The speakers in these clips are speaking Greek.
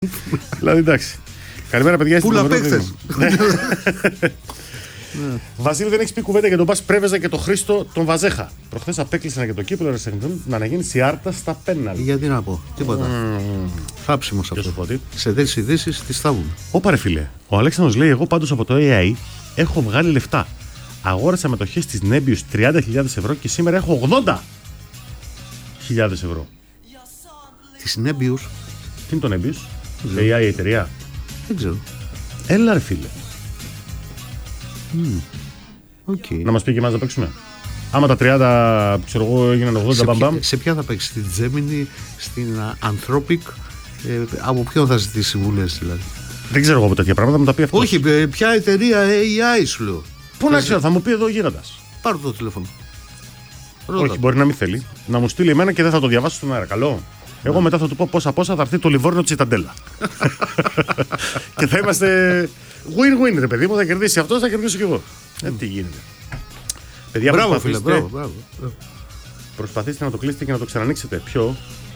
Δηλαδή εντάξει. Καλημέρα, παιδιά. Πούλα παίχτες. Βασίλη, δεν έχει πει κουβέντα για τον Μπας Πρέβεζα και τον Χρήστο τον Βαζέχα. Προχθές απέκλεισαν για το κύπελλο Ερασιτεχνητών να αναγέννηση η Άρτα στα πέναλτι. Γιατί να πω, τίποτα. Θάψιμος αυτό. Σε τέτοιες ειδήσεις τις θάβουμε. Όπα ρε φίλε, ο Αλέξανδρος λέει: εγώ πάντως από το AI έχω βγάλει λεφτά. Αγόρασα μετοχές της Nebius 30.000 ευρώ και σήμερα έχω 80.000 ευρώ. Της Nebius. Τι είναι το Nebius, AI εταιρεία? Δεν ξέρω. Έλα ρε φίλε. Okay. Να μας πει και εμάς να παίξουμε. Άμα τα 30, ξέρω εγώ, έγιναν 80 μπαμπαμ. Σε ποια θα παίξει, στην Gemini, στην Anthropic, από ποιον θα ζητήσει συμβουλές δηλαδή? Δεν ξέρω εγώ από τέτοια πράγματα, μου τα πει αυτό. Όχι, ποια εταιρεία AI σου λέω. Πού να ξέρω, θα μου πει εδώ ο γίγαντας. Πάρω το τηλέφωνο. Όχι, μπορεί να μην θέλει. Να μου στείλει εμένα και δεν θα το διαβάσω στον αέρα. Καλό. Εγώ μετά θα του πω πόσα θα έρθει το Λιβόρνο Τσιταντέλα. Και θα είμαστε win-win, ρε παιδί μου. Θα κερδίσει αυτό, θα κερδίσω κι εγώ. Τι γίνεται. Παιδιά, μπράβο, φίλε, μπράβο. Προσπαθήστε να το κλείσετε και να το ξανανοίξετε. Ποιο?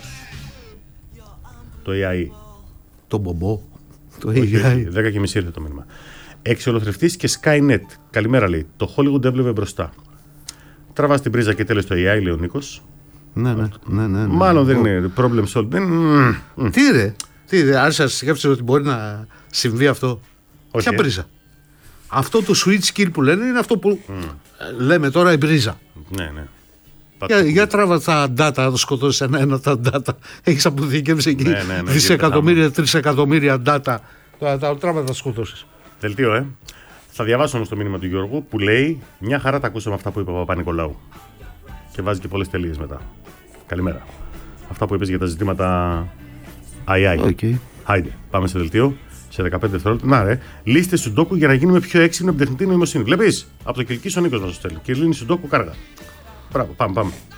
Το AI. Το μπομπό. Το AI. 10:30 ήρθε το μήνυμα. Εξολοθρευτής και Skynet. Καλημέρα, λέει. Το Hollywood έβλεπε μπροστά. Τραβάς την πρίζα και τέλος το AI, λέει ο Νίκος. Ναι. Μάλλον δεν είναι problem solved. Τι ρε, αν σας σκέφτεσαι ότι μπορεί να συμβεί αυτό? Ποια πρίζα? Αυτό το switch skill που λένε είναι αυτό που λέμε τώρα η πρίζα. Ναι. Για τράβα τα data, να το σκοτώσεις ένα τα data. Έχεις αποθηκεύσει εκεί δισεκατομμύρια, τρισεκατομμύρια data. Τράβα τα σκοτώσεις. Δελτίο, Θα διαβάσω όμως το μήνυμα του Γιώργου που λέει: μια χαρά τα ακούσαμε αυτά που είπε ο Παπα-Νικολάου. Και βάζει και πολλές τελείες μετά. Καλημέρα. Αυτά που είπες για τα ζητήματα AI. Okay. Άιντε, πάμε σε δελτίο. Σε 15 δευτερόλεπτα. Να ρε, λύστε Σουντόκου για να γίνουμε πιο έξυπνοι από την τεχνητή νοημοσύνη. Βλέπεις, από το Κιλκής ο Νίκος μας το στέλνει. Και λύνει Σουντόκου κάργα. Μπράβο, πάμε.